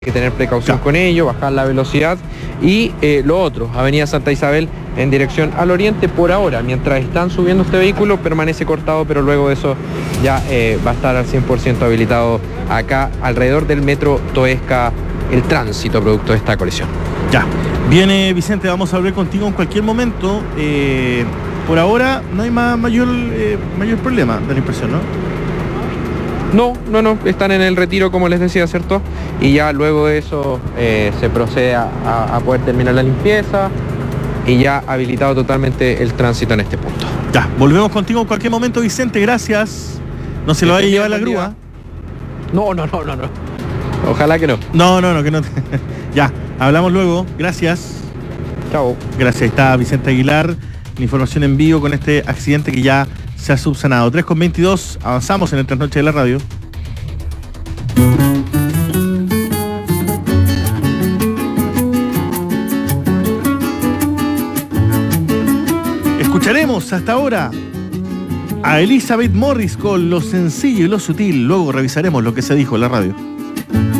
que tener precaución Ya. con ello, bajar la velocidad. Y lo otro, Avenida Santa Isabel en dirección al oriente, por ahora, mientras están subiendo este vehículo, permanece cortado, pero luego de eso ya va a estar al 100% habilitado acá alrededor del metro Toesca el tránsito producto de esta colisión. Ya. Viene Vicente, vamos a hablar contigo en cualquier momento. Por ahora no hay mayor problema, da la impresión, ¿no? No, están en el retiro, como les decía, ¿cierto? Y ya luego de eso se procede a poder terminar la limpieza y ya habilitado totalmente el tránsito en este punto. Ya, volvemos contigo en cualquier momento, Vicente, gracias. No se lo vaya a llevar la grúa. No. Ojalá que no. No, que no. Ya, hablamos luego, gracias. Chao. Gracias, está Vicente Aguilar, la información en vivo con este accidente que ya se ha subsanado. 3:22, avanzamos en el Trasnoche de la Radio. Escucharemos hasta ahora a Elizabeth Morris con lo sencillo y lo sutil. Luego revisaremos lo que se dijo en la radio.